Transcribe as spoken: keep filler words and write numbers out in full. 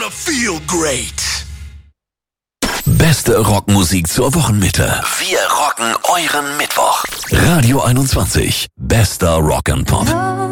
gonna feel great. Beste Rockmusik zur Wochenmitte. Wir rocken euren Mittwoch. Radio einundzwanzig. Bester Rock and Pop.